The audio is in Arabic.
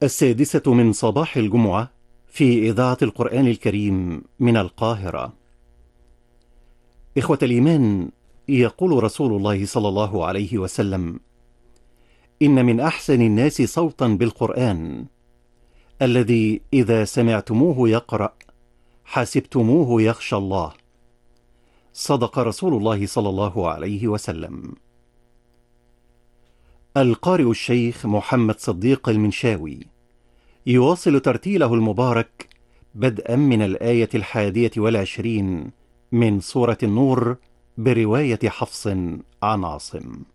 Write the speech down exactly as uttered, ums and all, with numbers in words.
السادسة من صباح الجمعة في إذاعة القرآن الكريم من القاهرة. إخوة الإيمان، يقول رسول الله صلى الله عليه وسلم: إن من أحسن الناس صوتا بالقرآن الذي إذا سمعتموه يقرأ حسبتموه يخشى الله. صدق رسول الله صلى الله عليه وسلم. القارئ الشيخ محمد صديق المنشاوي يواصل ترتيله المبارك بدءا من الآية الحادية والعشرين من سورة النور برواية حفص عن عاصم.